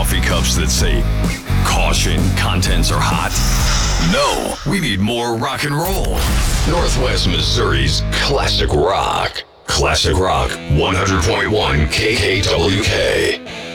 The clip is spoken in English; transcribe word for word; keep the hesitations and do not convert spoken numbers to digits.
coffee cups that say, "Caution, contents are hot"? No, we need more rock and roll. Northwest Missouri's classic rock. Classic Rock one hundred point one K K W K.